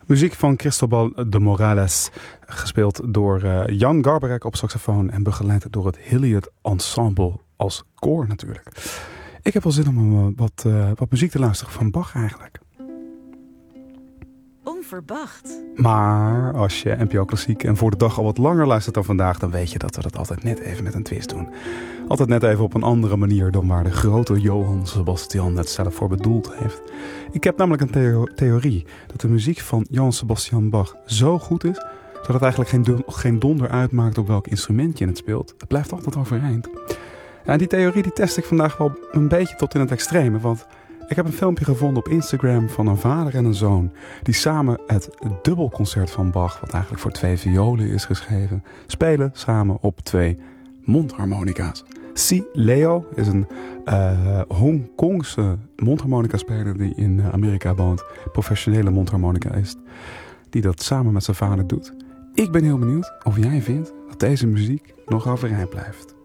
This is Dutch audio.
Muziek van Cristobal de Morales, gespeeld door Jan Garbarek op saxofoon en begeleid door het Hilliard Ensemble als koor natuurlijk. Ik heb wel zin om wat muziek te luisteren van Bach eigenlijk. Onverwacht. Maar als je NPO Klassiek en Voor de Dag al wat langer luistert dan vandaag, dan weet je dat we dat altijd net even met een twist doen. Altijd net even op een andere manier dan waar de grote Johann Sebastian het zelf voor bedoeld heeft. Ik heb namelijk een theorie dat de muziek van Johann Sebastian Bach zo goed is, dat het eigenlijk geen donder uitmaakt op welk instrument je het speelt. Het blijft altijd overeind. Ja, en die theorie die test ik vandaag wel een beetje tot in het extreme, want ik heb een filmpje gevonden op Instagram van een vader en een zoon die samen het dubbelconcert van Bach, wat eigenlijk voor 2 violen is geschreven, spelen samen op 2 mondharmonica's. Si Leo is een Hongkongse mondharmonica-speler die in Amerika woont, professionele mondharmonicist, die dat samen met zijn vader doet. Ik ben heel benieuwd of jij vindt dat deze muziek nog overeind blijft.